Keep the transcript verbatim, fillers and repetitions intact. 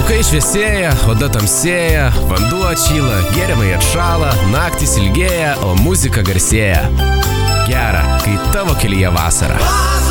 Plaukai šviesėja, oda tamsėja, vanduo atšyla, gėrimai atšala, naktis ilgėja, o muzika garsėja. Gera, kai tavo kelyje vasara.